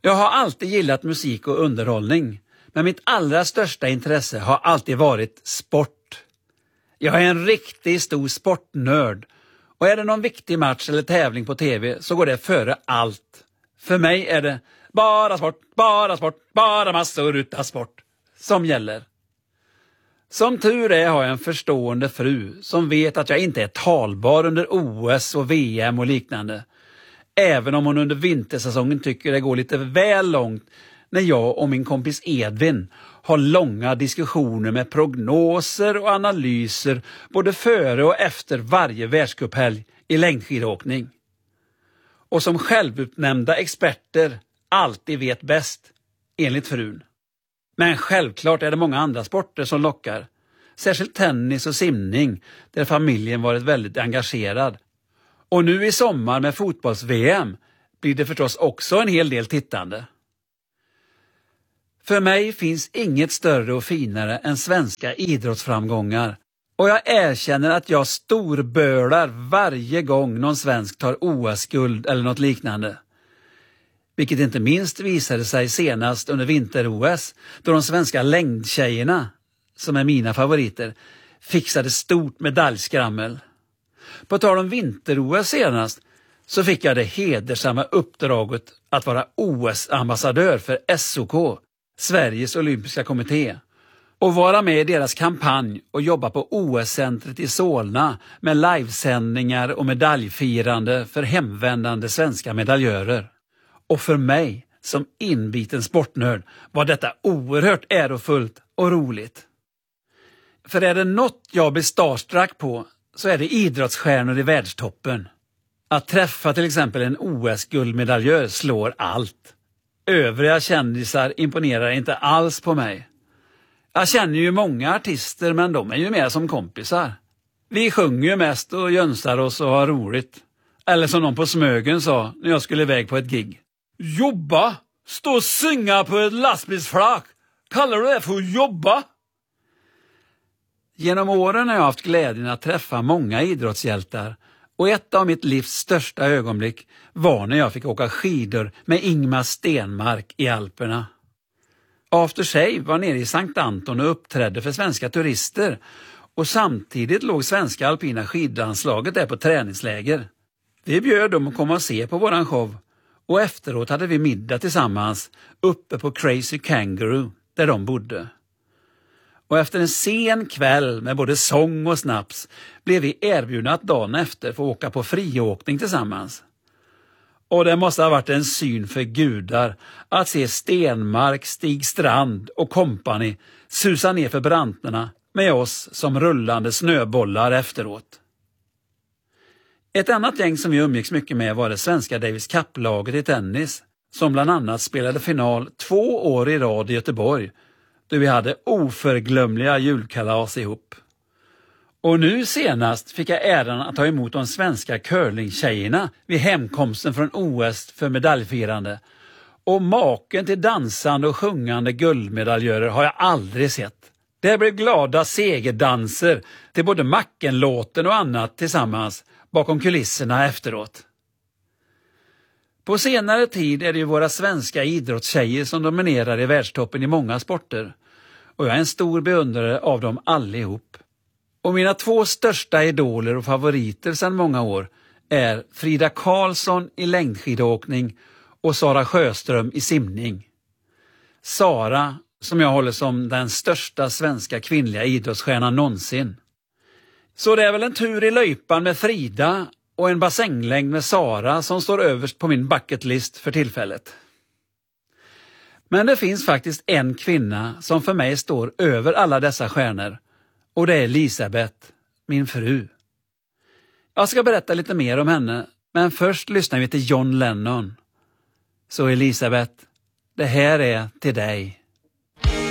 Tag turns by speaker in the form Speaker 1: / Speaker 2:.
Speaker 1: Jag har alltid gillat musik och underhållning, men mitt allra största intresse har alltid varit sport. Jag är en riktigt stor sportnörd, och är det någon viktig match eller tävling på tv så går det före allt. För mig är det bara sport, bara massor utav sport som gäller. Som tur är har jag en förstående fru som vet att jag inte är talbar under OS och VM och liknande. Även om hon under vintersäsongen tycker det går lite väl långt när jag och min kompis Edvin har långa diskussioner med prognoser och analyser både före och efter varje världscuphelg i längdskidåkning. Och som självutnämnda experter alltid vet bäst, enligt frun. Men självklart är det många andra sporter som lockar. Särskilt tennis och simning, där familjen varit väldigt engagerad. Och nu i sommar med fotbolls-VM blir det förstås också en hel del tittande. För mig finns inget större och finare än svenska idrottsframgångar. Och jag erkänner att jag storbölar varje gång någon svensk tar OS-guld eller något liknande. Vilket inte minst visade sig senast under vinter-OS, då de svenska längdtjejerna, som är mina favoriter, fixade stort medaljskrammel. På tal om vinter-OS senast så fick jag det hedersamma uppdraget att vara OS-ambassadör för SOK, Sveriges olympiska kommitté, och vara med i deras kampanj och jobba på OS-centret i Solna med livesändningar och medaljfirande för hemvändande svenska medaljörer. Och för mig som inbiten sportnörd var detta oerhört ärofullt och roligt. För är det något jag blir starstruck på så är det idrottsstjärnor i världstoppen. Att träffa till exempel en OS-guldmedaljör slår allt. Övriga kändisar imponerar inte alls på mig. Jag känner ju många artister, men de är ju mer som kompisar. Vi sjunger ju mest och jönsar oss och har roligt. Eller som någon på Smögen sa när jag skulle iväg på ett gig. Jobba? Stå och synga på ett lastbilsflak? Kallar du det för att jobba? Genom åren har jag haft glädjen att träffa många idrottshjältar, och ett av mitt livs största ögonblick var när jag fick åka skidor med Ingmar Stenmark i Alperna. After Shave var nere i Sankt Anton och uppträdde för svenska turister, och samtidigt låg svenska alpina skidlandslaget där på träningsläger. Vi bjöd dem att komma och se på våran show, och efteråt hade vi middag tillsammans uppe på Crazy Kangaroo där de bodde. Och efter en sen kväll med både sång och snaps blev vi erbjudna att dagen efter få åka på friåkning tillsammans. Och det måste ha varit en syn för gudar att se Stenmark, Stig Strand och kompani susa ner för branterna med oss som rullande snöbollar efteråt. Ett annat gäng som vi umgicks mycket med var det svenska Davis Cup-laget i tennis, som bland annat spelade final 2 år i rad i Göteborg, då vi hade oförglömliga julkalas ihop. Och nu senast fick jag äran att ta emot de svenska curlingtjejerna vid hemkomsten från OS för medaljfirande. Och maken till dansande och sjungande guldmedaljörer har jag aldrig sett. Det blev glada segerdanser till både Macken-låten och annat tillsammans bakom kulisserna efteråt. På senare tid är det ju våra svenska idrottstjejer som dominerar i världstoppen i många sporter. Och jag är en stor beundrare av dem allihop. Och mina 2 största idoler och favoriter sedan många år är Frida Karlsson i längdskidåkning och Sara Sjöström i simning. Sara, som jag håller som den största svenska kvinnliga idrottsstjärnan någonsin. Så det är väl en tur i löjpan med Frida och en bassänglängd med Sara som står överst på min bucketlist för tillfället. Men det finns faktiskt en kvinna som för mig står över alla dessa stjärnor, och det är Elisabeth, min fru. Jag ska berätta lite mer om henne, men först lyssnar vi till John Lennon. Så Elisabeth, det här är till dig.